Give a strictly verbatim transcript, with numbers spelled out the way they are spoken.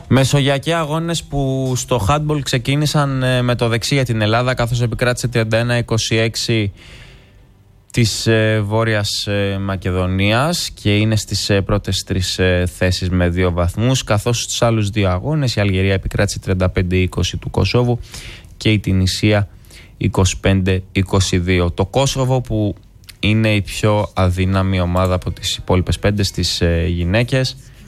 Μεσογειακοί αγώνες που στο handball ξεκίνησαν με το δεξί για την Ελλάδα, καθώς επικράτησε τριάντα ένα είκοσι έξι της ε, Βόρειας ε, Μακεδονίας και είναι στις ε, πρώτες τρεις ε, θέσεις με δύο βαθμούς, καθώς στους άλλους δύο αγώνες η Αλγερία επικράτησε τριάντα πέντε είκοσι του Κωσόβου και η Τινησία είκοσι πέντε είκοσι δύο. Το Κόσοβο, που είναι η πιο αδύναμη ομάδα από τις υπόλοιπες πέντε στις ε, γυναίκες,